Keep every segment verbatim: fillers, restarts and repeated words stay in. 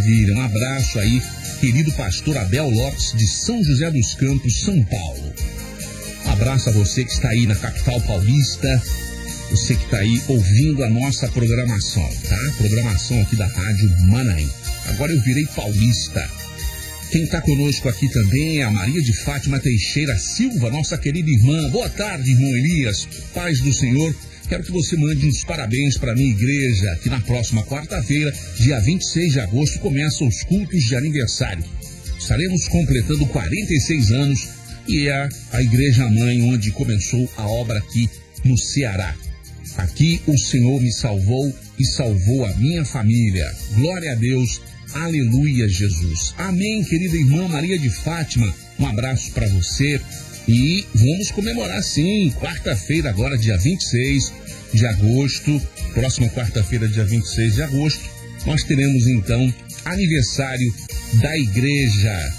maravilha. Um abraço aí, querido pastor Abel Lopes, de São José dos Campos, São Paulo. Um abraço a você que está aí na capital paulista, você que está aí ouvindo a nossa programação, tá? Programação aqui da Rádio Manaim. Agora eu virei paulista. Quem está conosco aqui também é a Maria de Fátima Teixeira Silva, nossa querida irmã. Boa tarde, irmão Elias. Paz do Senhor. Quero que você mande uns parabéns para a minha igreja, que na próxima quarta-feira, dia vinte e seis de agosto, começam os cultos de aniversário. Estaremos completando quarenta e seis anos e é a igreja mãe onde começou a obra aqui no Ceará. Aqui o Senhor me salvou e salvou a minha família. Glória a Deus. Aleluia, Jesus. Amém, querida irmã Maria de Fátima. Um abraço para você. E vamos comemorar sim, quarta-feira agora, dia vinte e seis de agosto. Próxima quarta-feira, dia vinte e seis de agosto, nós teremos então aniversário da igreja.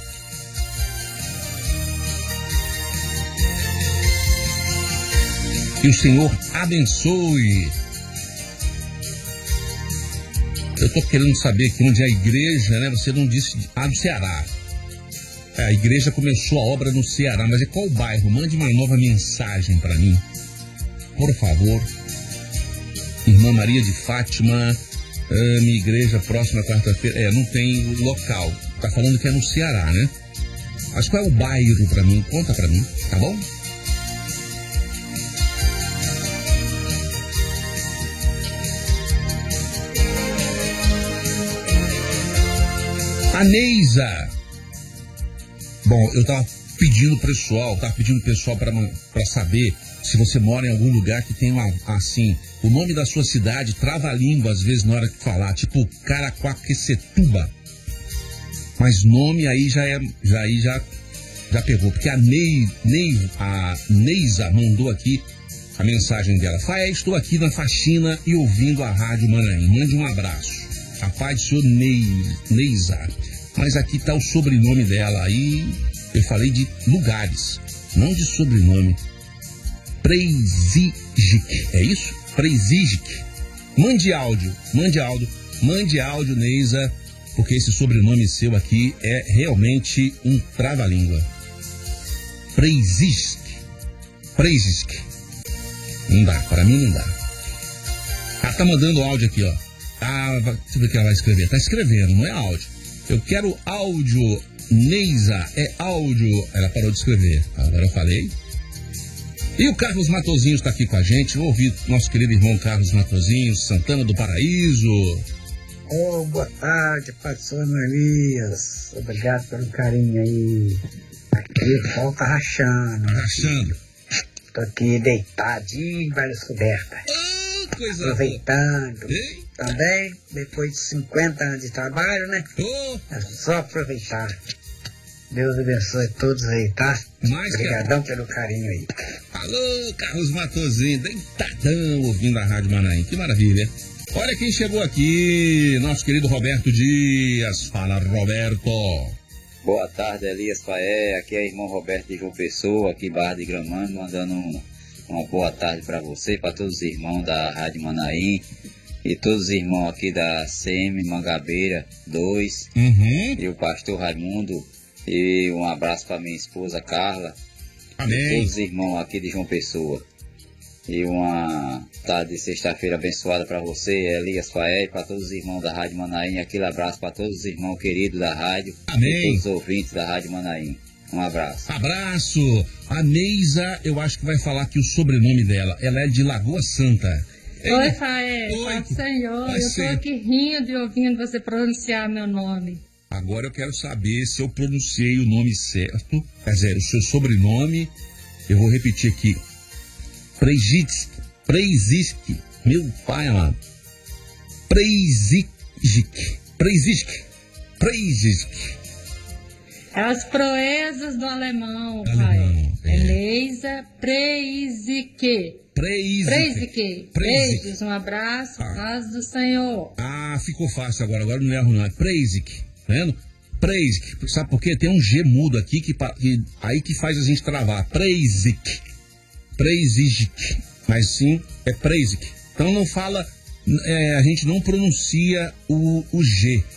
Que o Senhor abençoe. Eu estou querendo saber aqui onde é a igreja, né? Você não disse, ah, do Ceará. É, a igreja começou a obra no Ceará, mas é qual bairro? Mande uma nova mensagem para mim, por favor. Irmã Maria de Fátima, ah, minha igreja, próxima quarta-feira. É, não tem local. Tá falando que é no Ceará, né? Mas qual é o bairro para mim? Conta para mim, tá bom? A Neisa. Bom, eu tava pedindo pessoal, tava pedindo pessoal para saber se você mora em algum lugar que tem uma, assim, o nome da sua cidade trava a língua às vezes na hora que falar, tipo Caraguaquecetuba. Mas nome aí já é, já aí já, já pegou, porque a Ney, Ney, a Neisa mandou aqui a mensagem dela. Faé, estou aqui na faxina e ouvindo a Rádio Manaim. Mande um abraço. A paz do Senhor, Ney, Neisa. Mas aqui está o sobrenome dela. Aí eu falei de lugares, não de sobrenome. Prezigic, é isso? Prezigic. Mande áudio, mande áudio, mande áudio, Neisa, porque esse sobrenome seu aqui é realmente um trava-língua. Prezigic. Prezigic. Não dá, para mim não dá. Ela tá mandando áudio aqui, ó. Ah, deixa eu ver o que ela vai escrever. Tá escrevendo, não é áudio. Eu quero áudio, Neisa, é áudio. Ela parou de escrever. Agora eu falei. E o Carlos Matozinhos está aqui com a gente. Vou ouvir nosso querido irmão Carlos Matozinhos, Santana do Paraíso. Oh, boa tarde, pastor Elias. Obrigado pelo carinho aí. Aqui o sol tá rachando. Tá rachando. Tô aqui deitadinho, várias cobertas. Oh, coisa aproveitando. Ei? Também, depois de cinquenta anos de trabalho, né? Oh. É só aproveitar. Deus abençoe todos aí, tá? Mais Obrigadão que... pelo carinho aí. Alô, Carlos Matozinho, deitadão ouvindo a Rádio Manaim. Que maravilha. Olha quem chegou aqui, nosso querido Roberto Dias. Fala, Roberto. Boa tarde, Elias Faé. Aqui é o irmão Roberto de João Pessoa, aqui em Barra de Gramando, mandando um, uma boa tarde para você, para todos os irmãos da Rádio Manaim. E todos os irmãos aqui da C M Mangabeira dois, uhum. E o pastor Raimundo, e um abraço para minha esposa Carla. Amém. E todos os irmãos aqui de João Pessoa. E uma tarde de sexta-feira abençoada para você, Elias Faé, e para todos os irmãos da Rádio Manaim. Aquele abraço para todos os irmãos queridos da rádio. Amém. E todos os ouvintes da Rádio Manaim. Um abraço. Abraço. A Neisa, eu acho que vai falar aqui o sobrenome dela. Ela é de Lagoa Santa. Oi, Faé, Pai Senhor, eu estou aqui rindo e ouvindo você pronunciar meu nome. Agora eu quero saber se eu pronunciei o nome certo, quer dizer, o seu sobrenome. Eu vou repetir aqui. Prezigic, Prezigic, meu pai amado. Prezigic, Prezigic, Prezigic. É as proezas do alemão, alemão pai. É Neisa Prezigic. Prezigic. Beijos, um abraço, ah. Paz do Senhor. Ah, ficou fácil agora, agora não erro não. É Prezigic, tá vendo? Prezigic, sabe por quê? Tem um G mudo aqui que, que aí que faz a gente travar. Prezigic, Prezigic, mas sim é Prezigic. Então não fala, é, a gente não pronuncia o, o G.